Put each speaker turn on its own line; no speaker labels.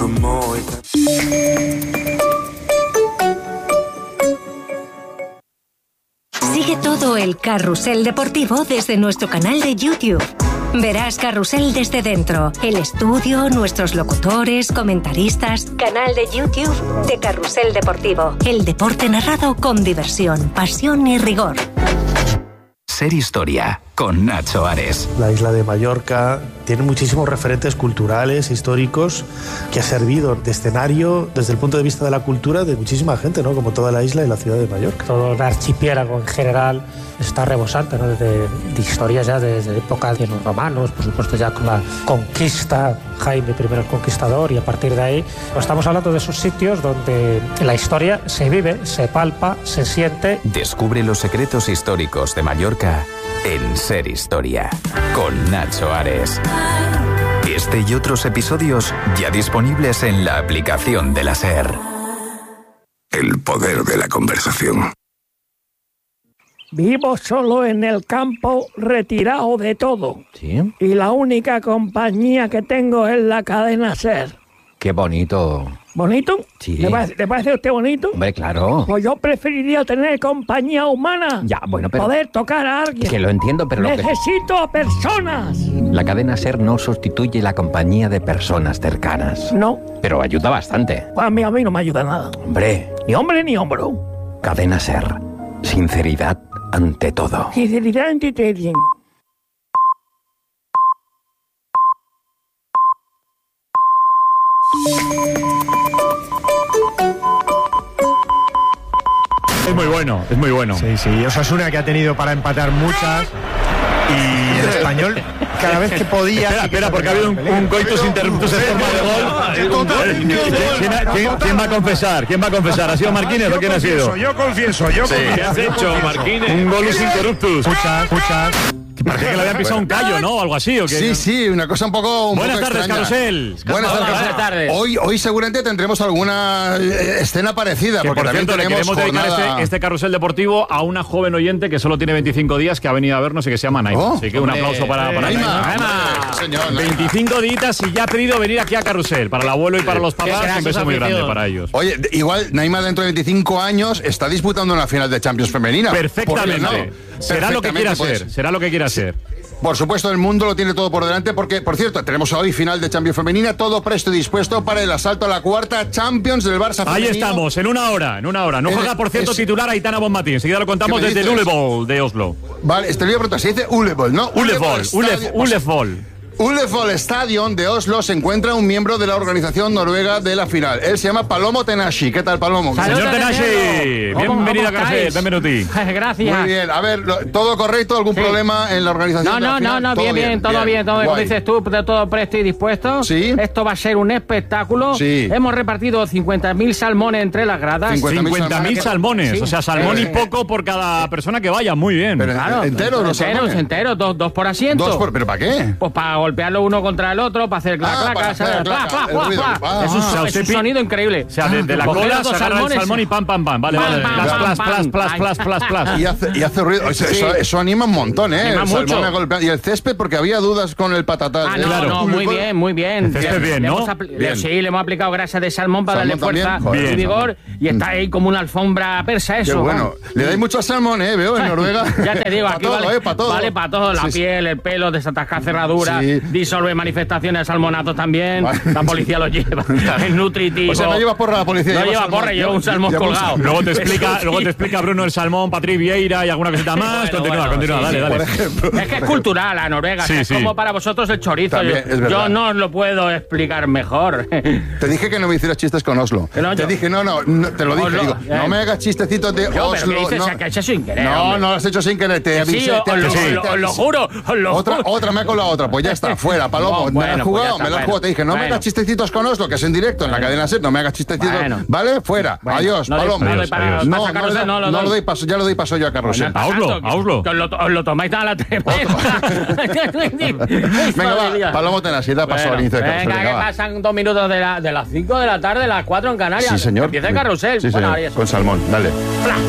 Sigue todo el carrusel deportivo desde nuestro canal de YouTube. Verás Carrusel desde dentro, el estudio, nuestros locutores, comentaristas. Canal de YouTube de Carrusel Deportivo. El deporte narrado con diversión, pasión y rigor.
Ser Historia, con Nacho Ares.
La isla de Mallorca tiene muchísimos referentes culturales, históricos, que ha servido de escenario desde el punto de vista de la cultura de muchísima gente, ¿no? Como toda la isla y la ciudad de Mallorca.
Todo el archipiélago en general está rebosante, ¿no? De historias ya desde época de los romanos, por supuesto ya con la conquista, Jaime I el Conquistador, y a partir de ahí pues estamos hablando de esos sitios donde la historia se vive, se palpa, se siente.
Descubre los secretos históricos de Mallorca en Ser Historia, con Nacho Ares. Este y otros episodios ya disponibles en la aplicación de la SER.
El poder de la conversación.
Vivo solo en el campo, retirado de todo.
¿Sí?
Y la única compañía que tengo es la cadena SER.
Qué bonito.
¿Bonito?
Sí.
¿Le parece a usted bonito?
Hombre, claro.
Pues yo preferiría tener compañía humana.
Ya, bueno, pero...
Poder tocar a alguien.
Que lo entiendo, pero...
Necesito a personas.
La cadena SER no sustituye la compañía de personas cercanas.
No.
Pero ayuda bastante.
Pues a mí no me ayuda nada.
Hombre.
Ni hombre ni hombro.
Cadena SER. Sinceridad ante todo.
Sinceridad ante todo.
Es muy bueno, es muy bueno.
Sí, sí. Osasuna, que ha tenido para empatar muchas. Y el Español, cada vez que podía...
Espera, porque ha habido un coitus interruptus en forma de gol. ¿Quién va a confesar? ¿Quién va a confesar? ¿Ha sido Marquínez o quién ha sido?
Yo confieso.
¿Qué has hecho, Marquínez? Un golus interruptus.
Muchas.
Parece que le habían pisado un callo, ¿no? O algo así, ¿o qué?
Sí, una cosa un poco
Buenas tardes,
extraña.
Carrusel.
Buenas tardes. Hoy seguramente tendremos alguna escena parecida.
Que,
porque
por cierto, le queremos dedicar este carrusel deportivo a una joven oyente que solo tiene 25 días, que ha venido a vernos y que se llama Naima. Así que un aplauso para Naima. 25 días y ya ha pedido venir aquí a Carrusel. Para el abuelo y para los papás, un beso muy grande para ellos.
Oye, igual Naima dentro de 25 años está disputando una final de Champions femenina.
Perfectamente. Será lo que quiera ser. Será lo que quiera ser.
Por supuesto, el mundo lo tiene todo por delante porque, por cierto, tenemos hoy final de Champions femenina, todo presto y dispuesto para el asalto a la cuarta Champions del Barça femenino.
Ahí estamos, en una hora. No juega, por cierto, titular Aitana Bonmatí. Enseguida lo contamos desde el Ullevål de Oslo.
Vale, te lo voy a preguntar, se dice Ullevål, ¿no?
Ullevål.
Ullevål Stadion de Oslo se encuentra un miembro de la organización noruega de la final. Él se llama Palomo Tenashi. ¿Qué tal, Palomo?
Señor Tenashi, bienvenido a Carrusel, bienvenido.
Gracias.
Muy bien. A ver, ¿todo correcto? ¿Algún problema en la organización?
No, bien, todo bien. Como dices tú, todo presto y dispuesto.
Sí.
Esto va a ser un espectáculo.
Sí.
Hemos repartido 50.000 salmones entre las gradas.
50.000 salmones. Sí. O sea, salmón y poco por cada persona que vaya. Muy bien.
Pero claro, enteros,
dos por asiento.
¿Pero para qué?
Pues para golpearlo uno contra el otro, para hacer clac. Es un sonido increíble.
O sea, de la cola se agarra el salmón y pam. Vale.
Plas. Y hace ruido. Eso anima un montón, ¿eh?
Anima mucho.
Y el césped, porque había dudas con el patatal.
No, muy bien.
El césped bien, ¿no?
Sí, le hemos aplicado grasa de salmón para darle fuerza y vigor. Y está ahí como una alfombra persa, eso.
Qué bueno. Le dais mucho salmón, veo, en Noruega.
Ya te digo, aquí vale
para todo.
Vale para todo, la piel, el pelo, desatascar cerraduras, disolve manifestaciones de salmonatos también. La policía lo lleva. Es nutritivo.
O sea, no lleva porra la policía.
No lleva porra, lleva un salmón colgado.
Luego te explica Bruno el salmón, Patrick Vieira y alguna cosita más. Continúa, dale.
Por ejemplo.
Es que es cultural la Noruega, es como para vosotros el chorizo. Yo no os lo puedo explicar mejor.
Te dije que no me hicieras chistes con Oslo. Te dije, no, te lo dije. Digo, no me hagas chistecitos de Oslo.
Pero ¿qué dices? Que hecho sin querer.
No lo has hecho sin querer. Te avisé.
Os lo juro.
Otra me ha colado otra. Pues ya está, fuera, Palomo. Me lo has jugado. Te dije, no me hagas chistecitos con Oslo, que es en directo en la cadena SER. No me hagas chistecitos. ¿Vale? Fuera. Adiós, Palomo.
No
lo doy paso. Ya lo doy paso yo a Carrusel.
A Oslo.
Os lo tomáis a la tremenda.
Venga, va. Palomo Tenashi, da paso al inicio de Carrusel.
Venga, que pasan 2 minutos de las 5 de la tarde, las 4 en Canarias.
Sí, señor.
Empieza el Carrusel.
Sí, señor. Con salmón, dale.